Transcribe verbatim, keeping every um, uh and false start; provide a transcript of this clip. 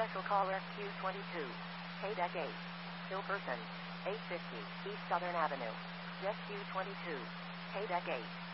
Special call S Q twenty-two. K-Deck eight. Hillperson. eight fifty East Southern Avenue. S Q twenty-two. K-Deck eight.